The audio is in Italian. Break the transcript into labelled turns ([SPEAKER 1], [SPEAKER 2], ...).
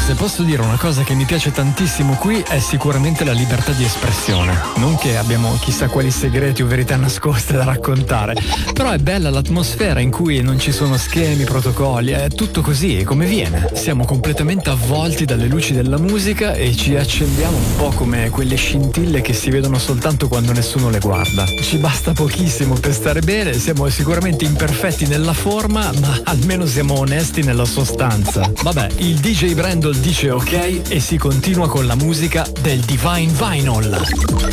[SPEAKER 1] se posso dire una cosa che mi piace tantissimo qui è sicuramente la libertà di espressione. Non che abbiamo chissà quali segreti o verità nascoste da raccontare, però è bella l'atmosfera in cui non ci sono schemi, protocolli, è tutto così, come viene. Siamo completamente avvolti dalle luci della musica e ci accendiamo un po' come quelle scintille che si vedono soltanto quando nessuno le guarda. Ci basta pochissimo per stare bene, siamo sicuramente imperfetti nella forma, ma almeno siamo onesti nella sostanza. Vabbè, il DJ Brandol dice ok e si continua con la musica del Divine Vinyl.